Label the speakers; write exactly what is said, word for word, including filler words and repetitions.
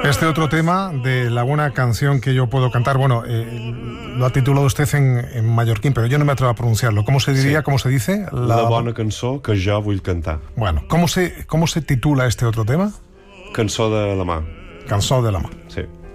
Speaker 1: Este otro tema de la buena canción que yo puedo cantar, bueno, eh, lo ha titulado usted en, en mallorquín, pero yo no me atrevo a pronunciarlo. ¿Cómo se diría,
Speaker 2: sí.
Speaker 1: cómo se dice?
Speaker 2: La... la bona cançó que jo vull cantar.
Speaker 1: Bueno, ¿cómo se, cómo se titula este otro tema?
Speaker 2: Cançó de la mà.
Speaker 1: Cançó de la mà.
Speaker 2: Sí.